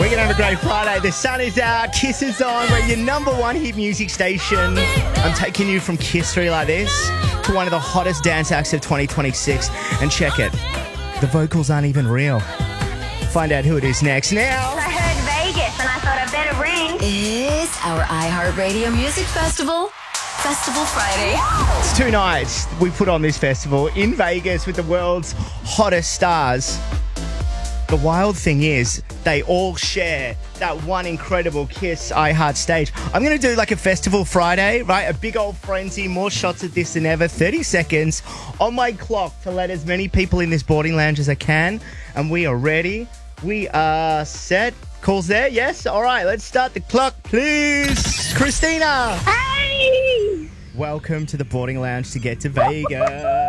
We're going to have a great Friday. The sun is out, Kiss is on. We're your number one hit music station. I'm taking you from Kiss 3 like this to one of the hottest dance acts of 2026. And check it, the vocals aren't even real. Find out who it is next now. I heard Vegas and I thought I'd better ring. It's our iHeartRadio Music Festival. Festival Friday. It's 2 nights we put on this festival in Vegas with the world's hottest stars. The wild thing is, they all share that one incredible Kiss iHeart stage. I'm going to do like a Festival Friday, right? A big old frenzy, more shots of this than ever. 30 seconds on my clock to let as many people in this boarding lounge as I can. And we are ready. We are set. Calls there? Yes? All right, let's start the clock, please. Christina. Hey! Welcome to the boarding lounge to get to Vegas.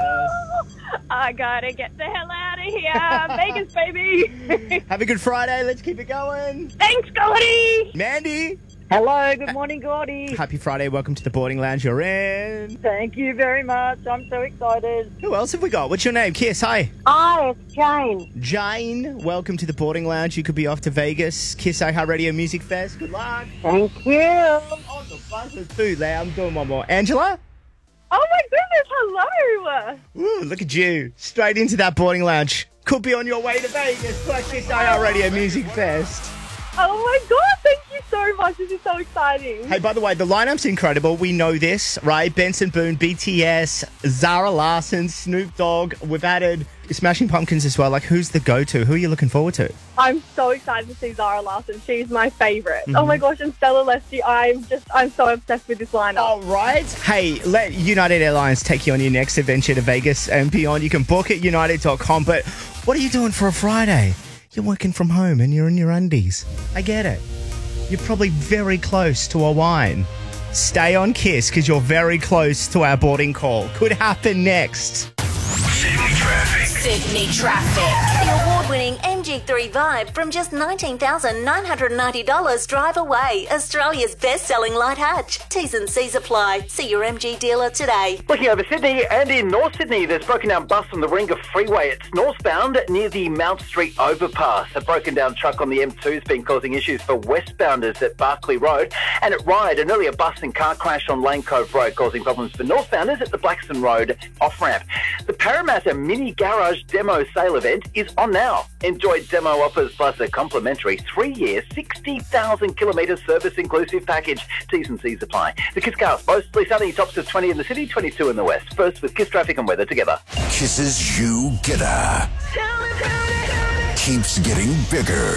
I gotta get the hell out of here. Vegas, baby. Have a good Friday. Let's keep it going. Thanks, Gordy. Mandy. Hello, good morning, Gordy. Happy Friday. Welcome to the boarding lounge you're in. Thank you very much. I'm so excited. Who else have we got? What's your name? Kiss, hi. Hi, it's Jane. Jane, welcome to the boarding lounge. You could be off to Vegas. Kiss iHeartRadio Music Fest. Good luck. Thank you. On the buzzer too, Leigh. I'm doing one more. Angela? Oh my goodness, hello. Ooh, look at you. Straight into that boarding lounge. Could be on your way to Vegas. Plus Kiss iHeartRadio Music Fest. Oh my God, thank you so much. This is so exciting. Hey, by the way, the lineup's incredible. We know this, right? Benson Boone, BTS, Zara Larsson, Snoop Dogg. We've added Smashing Pumpkins as well. Like, who's the go-to? Who are you looking forward to? I'm so excited to see Zara Larsson. She's my favourite. Oh my gosh, and Stella Leslie. I'm so obsessed with this lineup. All right. Hey, let United Airlines take you on your next adventure to Vegas and beyond. You can book at united.com. But what are you doing for a Friday? You're working from home and you're in your undies. I get it. You're probably very close to a wine. Stay on Kiss because you're very close to our boarding call. Could happen next. Sydney Traffic. Sydney Traffic. The award-winning MG3 Vibe from just $19,990 drive away. Australia's best-selling light hatch. T's and C's apply. See your MG dealer today. Looking over Sydney and in North Sydney, there's broken down bus on the Ringa Freeway. It's northbound near the Mount Street overpass. A broken down truck on the M2 has been causing issues for westbounders at Barclay Road. And at Ryde, an earlier bus and car crash on Lane Cove Road causing problems for northbounders at the Blackstone Road off-ramp. The Parramatta Mini Garage Demo Sale event is on now. Enjoy demo offers plus a complimentary 3-year, 60,000 kilometre service inclusive package. T's and C's apply. The Kiss Cast, mostly sunny, tops of 20 in the city, 22 in the west. First with Kiss Traffic and weather together. Kiss's You Getter keeps getting bigger.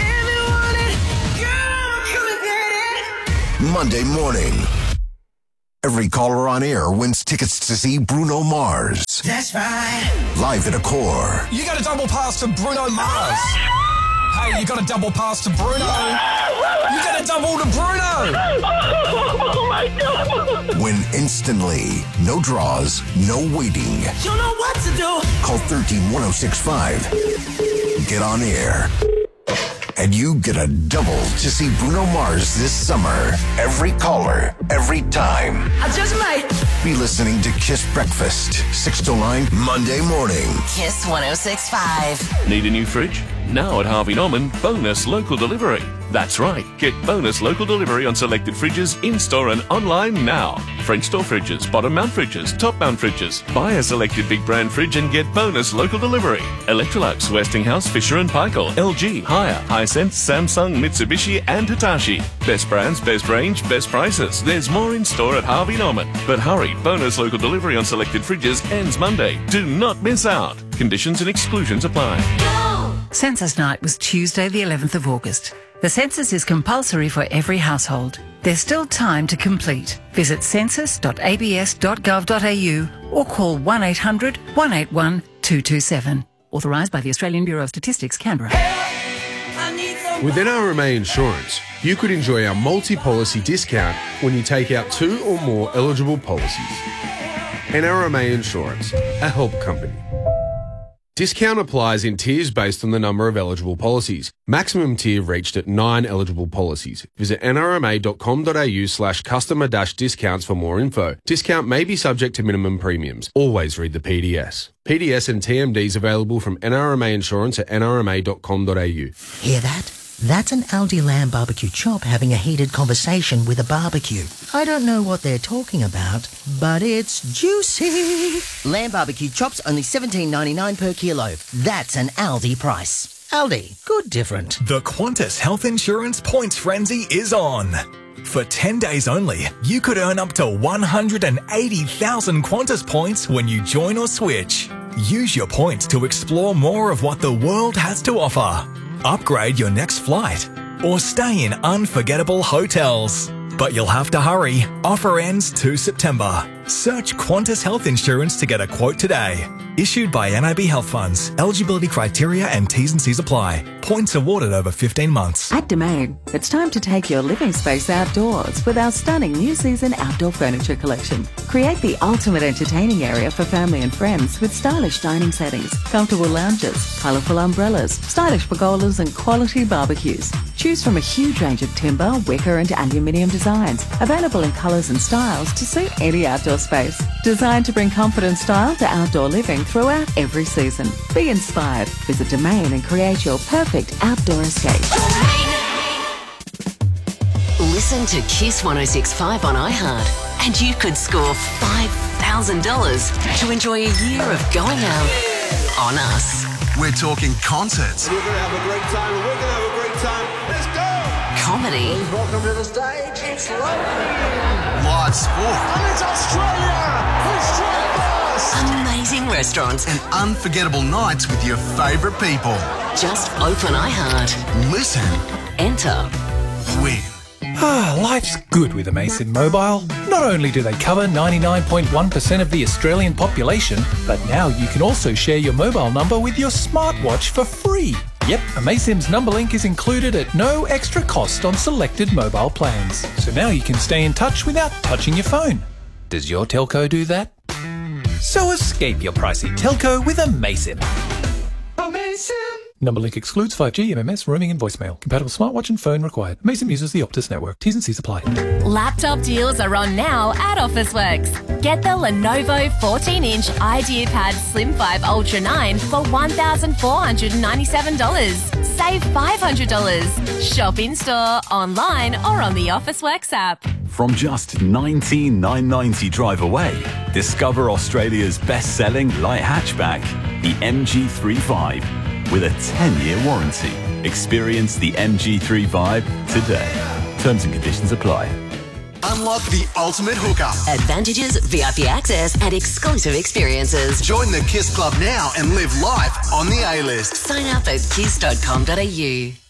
Monday morning. Every caller on air wins tickets to see Bruno Mars. That's right. Live at Accor. You got a double pass to Bruno Mars. Hey, you got a double pass to Bruno. You got a double to Bruno. Oh my God. Win instantly. No draws, no waiting. You know what to do. Call 13-1065. Get on air. And you get a double to see Bruno Mars this summer. Every caller, every time. I just might. Be listening to Kiss Breakfast, 6 to 9, Monday morning. Kiss 106.5. Need a new fridge? Now at Harvey Norman, bonus local delivery. That's right, get bonus local delivery on selected fridges in-store and online now. French door fridges, bottom mount fridges, top mount fridges. Buy a selected big brand fridge and get bonus local delivery. Electrolux, Westinghouse, Fisher & Paykel, LG, Haier, Hisense, Samsung, Mitsubishi and Hitachi. Best brands, best range, best prices. There's more in store at Harvey Norman. But hurry, bonus local delivery on selected fridges ends Monday. Do not miss out. Conditions and exclusions apply. Census night was Tuesday, the 11th of August. The census is compulsory for every household. There's still time to complete. Visit census.abs.gov.au or call 1800 181 227. Authorised by the Australian Bureau of Statistics, Canberra. With NRMA Insurance, you could enjoy our multi-policy discount when you take out 2 or more eligible policies. NRMA Insurance, a help company. Discount applies in tiers based on the number of eligible policies. Maximum tier reached at 9 eligible policies. Visit nrma.com.au/customer-discounts for more info. Discount may be subject to minimum premiums. Always read the PDS. PDS and TMDs available from NRMA Insurance at nrma.com.au. Hear that? That's an Aldi lamb barbecue chop having a heated conversation with a barbecue. I don't know what they're talking about, but it's juicy. Lamb barbecue chops only $17.99 per kilo. That's an Aldi price. Aldi, good different. The Qantas Health Insurance Points Frenzy is on. For 10 days only, you could earn up to 180,000 Qantas points when you join or switch. Use your points to explore more of what the world has to offer. Upgrade your next flight or stay in unforgettable hotels. But you'll have to hurry. Offer ends 2 September. Search Qantas Health Insurance to get a quote today. Issued by NIB Health Funds. Eligibility criteria and T's and C's apply. Points awarded over 15 months. At Domain, it's time to take your living space outdoors with our stunning new season outdoor furniture collection. Create the ultimate entertaining area for family and friends with stylish dining settings, comfortable lounges, colourful umbrellas, stylish pergolas and quality barbecues. Choose from a huge range of timber, wicker and aluminium designs, available in colours and styles to suit any outdoor space. Designed to bring comfort and style to outdoor living throughout every season. Be inspired. Visit Domain and create your perfect outdoor escape. Listen to Kiss 106.5 on iHeart and you could score $5,000 to enjoy a year of going out on us. We're talking concerts. We're going to have a great time and we're going to have a great time. Let's go! Comedy. Welcome to the stage. It's Live sport. And it's Australia! Australia first! Amazing restaurants. And unforgettable nights with your favourite people. Just open iHeart. Listen. Enter. Win. Life's good with Amasin Mobile. Not only do they cover 99.1% of the Australian population, but now you can also share your mobile number with your smartwatch for free. Yep, Amasim's number link is included at no extra cost on selected mobile plans. So now you can stay in touch without touching your phone. Does your telco do that? So escape your pricey telco with Amasim. Amasim! Number link excludes 5G, MMS, roaming and voicemail. Compatible smartwatch and phone required. Amasim uses the Optus network. T's and C's apply. Laptop deals are on now at Officeworks. Get the Lenovo 14-inch IdeaPad Slim 5 Ultra 9 for $1,497. Save $500. Shop in-store, online or on the Officeworks app. From just $19,990 drive away, discover Australia's best-selling light hatchback, the MG3 Vibe. With a 10-year warranty. Experience the MG3 Vibe today. Terms and conditions apply. Unlock the ultimate hookup. Advantages, VIP access and exclusive experiences. Join the Kiss Club now and live life on the A-list. Sign up at kiss.com.au.